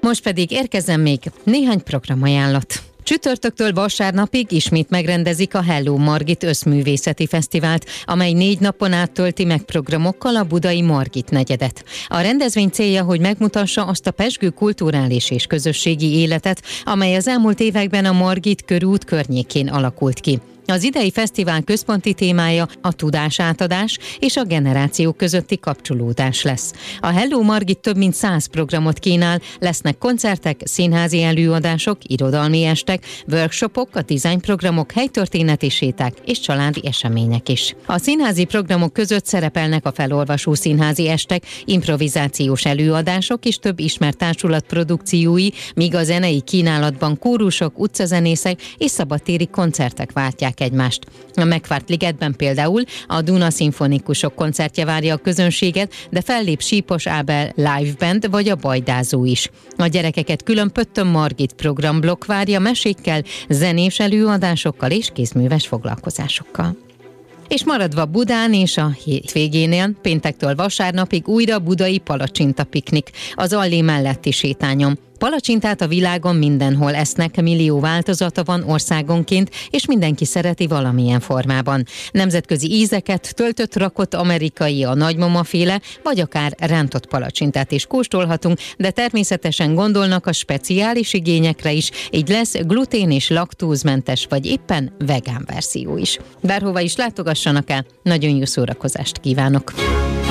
Most pedig érkezzen még néhány programajánlat. Csütörtöktől vasárnapig ismét megrendezik a Hello Margit Összművészeti Fesztivált, amely 4 napon át tölti meg programokkal a budai Margit negyedet. A rendezvény célja, hogy megmutassa azt a pezsgő kulturális és közösségi életet, amely az elmúlt években a Margit körút környékén alakult ki. Az idei fesztivál központi témája a tudásátadás és a generációk közötti kapcsolódás lesz. A Hello Margit több mint 100 programot kínál, lesznek koncertek, színházi előadások, irodalmi estek, workshopok, a dizájnprogramok, helytörténeti séták és családi események is. A színházi programok között szerepelnek a felolvasó színházi estek, improvizációs előadások és több ismert társulat produkciói, míg a zenei kínálatban kórusok, utcazenészek és szabadtéri koncertek váltják egymást. A Megvárt-ligetben például a Duna szimfonikusok koncertje várja a közönséget, de fellép Sípos Ábel live band vagy a Bajdázó is. A gyerekeket külön Pöttöm Margit programblokk várja mesékkel, zenés előadásokkal és kézműves foglalkozásokkal. És maradva Budán és a hétvégénél, péntektől vasárnapig újra budai palacsinta piknik, az Allé melletti sétányon. Palacsintát a világon mindenhol esznek, millió változata van országonként, és mindenki szereti valamilyen formában. Nemzetközi ízeket, töltött rakott amerikai, a nagymamaféle, vagy akár rántott palacsintát is kóstolhatunk, de természetesen gondolnak a speciális igényekre is, így lesz glutén és laktózmentes, vagy éppen vegán verzió is. Bárhova is látogassanak el, nagyon jó szórakozást kívánok!